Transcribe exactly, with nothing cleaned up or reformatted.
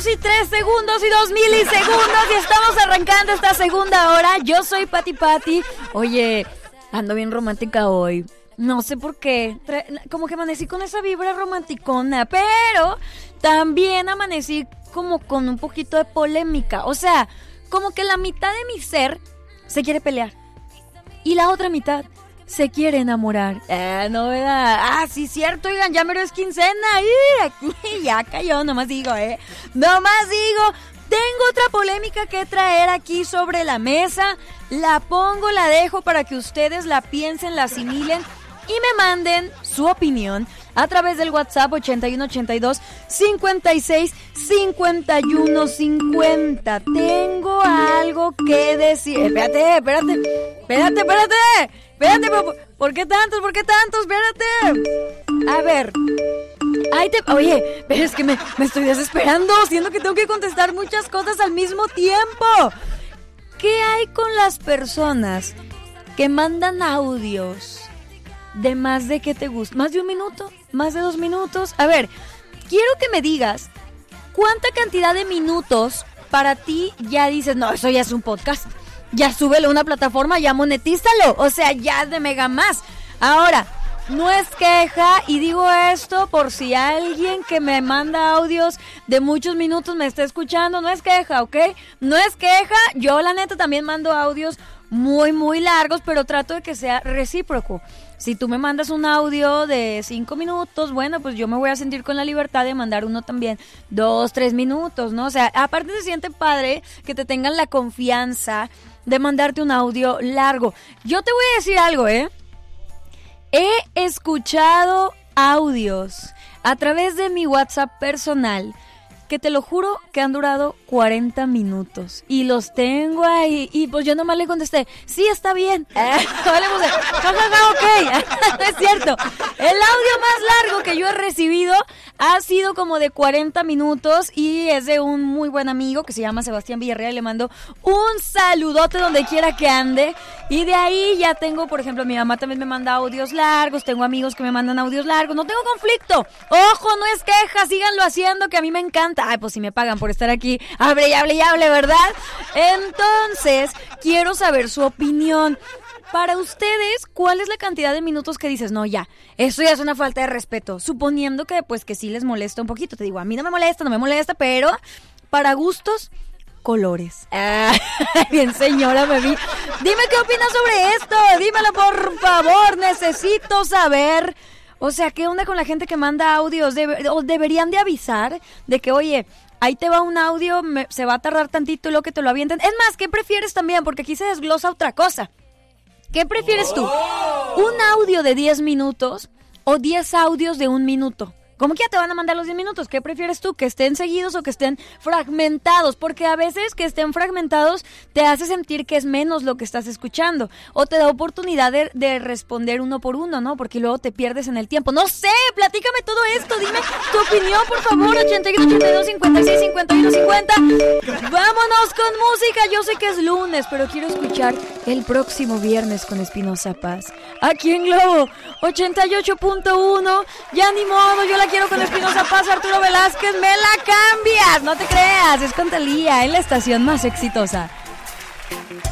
minutos y tres segundos y dos milisegundos y estamos arrancando esta segunda hora. Yo soy Pati Pati. Oye, ando bien romántica hoy. No sé por qué. Como que amanecí con esa vibra romanticona, pero también amanecí como con un poquito de polémica. O sea, como que la mitad de mi ser se quiere pelear y la otra mitad se quiere enamorar. Eh, no, ¿verdad? Ah, sí, cierto, oigan, ya mero es quincena. ¡Ay! Aquí ya cayó, nomás digo, ¿eh? Nomás digo, tengo otra polémica que traer aquí sobre la mesa. La pongo, la dejo para que ustedes la piensen, la asimilen y me manden su opinión a través del WhatsApp ochenta y uno ochenta y dos cincuenta y seis cincuenta y uno cincuenta. Tengo algo que decir. Espérate, espérate, espérate, espérate. Espérate, ¿por, ¿por qué tantos? ¿Por qué tantos? Espérate. A ver. Ay, te, oye, pero es que me, me estoy desesperando. Siento que tengo que contestar muchas cosas al mismo tiempo. ¿Qué hay con las personas que mandan audios de más de qué te gusta? ¿Más de un minuto? ¿Más de dos minutos? A ver, quiero que me digas cuánta cantidad de minutos para ti ya dices, no, eso ya es un podcast. Ya súbelo a una plataforma, ya monetízalo. O sea, ya es de mega más. Ahora, no es queja, y digo esto por si alguien que me manda audios de muchos minutos me está escuchando. No es queja, ¿ok? No es queja. Yo, la neta, también mando audios muy, muy largos, pero trato de que sea recíproco. Si tú me mandas un audio de cinco minutos, bueno, pues yo me voy a sentir con la libertad de mandar uno también, dos, tres minutos, ¿no? O sea, aparte se siente padre que te tengan la confianza de mandarte un audio largo. Yo te voy a decir algo, ¿eh? He escuchado audios a través de mi WhatsApp personal que te lo juro que han durado cuarenta minutos y los tengo ahí y pues yo nomás le contesté, sí, está bien. Eh, vale, pues, ja, ja, ja, ok. No es cierto. El audio más largo que yo he recibido ha sido como de cuarenta minutos y es de un muy buen amigo que se llama Sebastián Villarreal. Le mando un saludote donde quiera que ande. Y de ahí ya tengo, por ejemplo, mi mamá también me manda audios largos, tengo amigos que me mandan audios largos, no tengo conflicto. Ojo, no es queja, síganlo haciendo, que a mí me encanta. Ay, pues si me pagan por estar aquí, hable y hable y hable, ¿verdad? Entonces, quiero saber su opinión. Para ustedes, ¿cuál es la cantidad de minutos que dices, no, ya, eso ya es una falta de respeto? Suponiendo que, pues, que sí les molesta un poquito. Te digo, a mí no me molesta, no me molesta, pero para gustos, colores. Ah, bien, señora, me vi. Dime qué opinas sobre esto. Dímelo, por favor. Necesito saber. O sea, ¿qué onda con la gente que manda audios? Debe, o deberían de avisar de que, oye, ahí te va un audio, me, se va a tardar tantito y luego que te lo avienten. Es más, ¿qué prefieres también? Porque aquí se desglosa otra cosa. ¿Qué prefieres tú? ¿Un audio de diez minutos o diez audios de un minuto? ¿Cómo que ya te van a mandar los diez minutos? ¿Qué prefieres tú? ¿Que estén seguidos o que estén fragmentados? Porque a veces que estén fragmentados te hace sentir que es menos lo que estás escuchando. O te da oportunidad de, de responder uno por uno, ¿no? Porque luego te pierdes en el tiempo. No sé, platícame todo esto. Dime tu opinión, por favor. ochenta y uno, ochenta y dos, cincuenta y seis, cincuenta y uno, cincuenta. Vámonos con música. Yo sé que es lunes, pero quiero escuchar el próximo viernes con Espinosa Paz. Aquí en Globo ochenta y ocho punto uno. Ya ni modo, yo la quiero con Espinosa Paz. Arturo Velázquez, me la cambias. No te creas, es con Thalía en la estación más exitosa.